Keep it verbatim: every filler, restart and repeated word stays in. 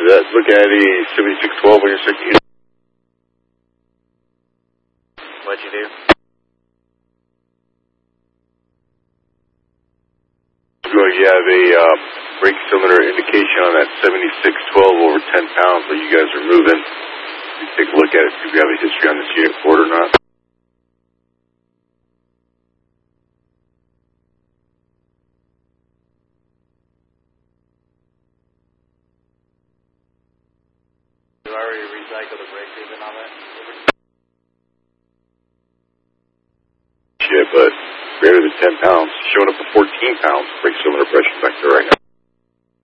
That, look at a seventy-six twelve on your second unit. What'd you do? Well, you have a uh, brake cylinder indication on that seventy-six twelve over ten pounds that you guys are moving. You take a look at it, see if we have a history on this unit board or not. You already recycled the brake ribbon on that? Shit, but greater than ten pounds. Showing up to fourteen pounds brake cylinder pressure back there right now.